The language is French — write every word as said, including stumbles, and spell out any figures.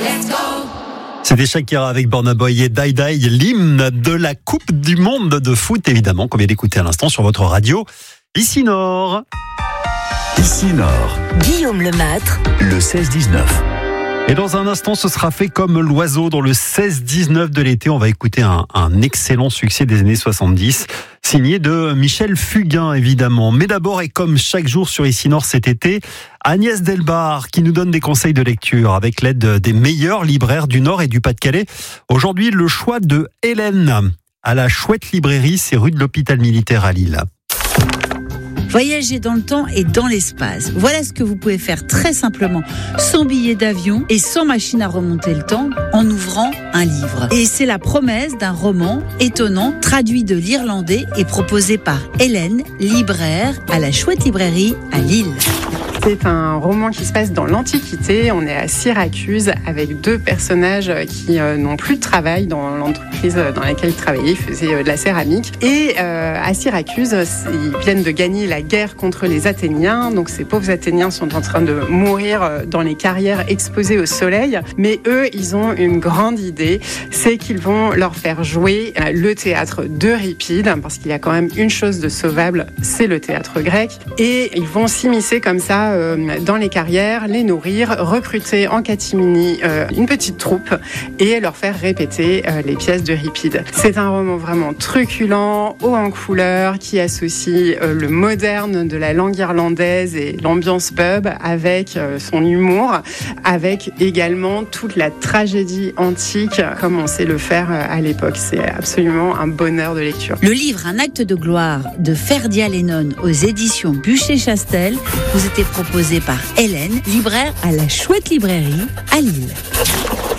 C'était Shakira avec Burna Boy et Die Die, l'hymne de la Coupe du Monde de foot, évidemment, qu'on vient d'écouter à l'instant sur votre radio. Ici Nord. Ici Nord. Guillaume Lemâtre. Le seize dix-neuf. Et dans un instant, ce sera fait comme l'oiseau dans le seize dix-neuf de l'été. On va écouter un, un excellent succès des années soixante-dix, signé de Michel Fugain, évidemment. Mais d'abord, et comme chaque jour sur Ici Nord cet été, Agnès Delbar qui nous donne des conseils de lecture avec l'aide des meilleurs libraires du Nord et du Pas-de-Calais. Aujourd'hui, le choix de Hélène à la Chouette Librairie, c'est rue de l'Hôpital Militaire à Lille. Voyager dans le temps et dans l'espace. Voilà ce que vous pouvez faire très simplement, sans billet d'avion et sans machine à remonter le temps, en ouvrant un livre. Et c'est la promesse d'un roman étonnant, traduit de l'irlandais et proposé par Hélène, libraire à la Chouette Librairie à Lille. C'est un roman qui se passe dans l'Antiquité. On est à Syracuse avec deux personnages qui euh, n'ont plus de travail dans l'entreprise dans laquelle ils travaillaient. Ils faisaient euh, de la céramique. Et euh, à Syracuse, ils viennent de gagner la guerre contre les Athéniens. Donc ces pauvres Athéniens sont en train de mourir dans les carrières exposées au soleil. Mais eux, ils ont une grande idée. C'est qu'ils vont leur faire jouer euh, le théâtre d'Euripide. Parce qu'il y a quand même une chose de sauvable, c'est le théâtre grec. Et ils vont s'immiscer comme ça dans les carrières, les nourrir, recruter en catimini euh, une petite troupe et leur faire répéter euh, les pièces d'Euripide. C'est un roman vraiment truculent, haut en couleurs, qui associe euh, le moderne de la langue irlandaise et l'ambiance pub avec euh, son humour, avec également toute la tragédie antique comme on sait le faire euh, à l'époque. C'est absolument un bonheur de lecture. Le livre Un acte de gloire de Ferdia Lennon aux éditions Bûcher-Chastel vous était proposé par Hélène, libraire à la Chouette Librairie à Lille.